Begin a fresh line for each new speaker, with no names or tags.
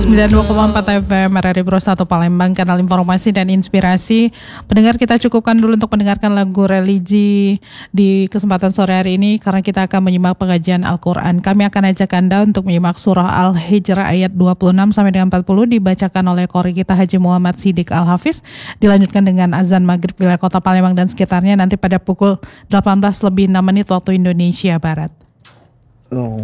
92,4 FM RRI Pro 1 Palembang, kanal informasi dan inspirasi. Pendengar, kita cukupkan dulu untuk mendengarkan lagu religi di kesempatan sore hari ini karena kita akan menyimak pengajian Al-Quran. Kami akan ajak Anda untuk menyimak surah Al-Hijr ayat 26 sampai dengan 40 dibacakan oleh Qori kita Haji Muhammad Siddiq Al-Hafiz. Dilanjutkan dengan azan maghrib wilayah kota Palembang dan sekitarnya nanti pada pukul 18 lebih 6 menit waktu Indonesia Barat.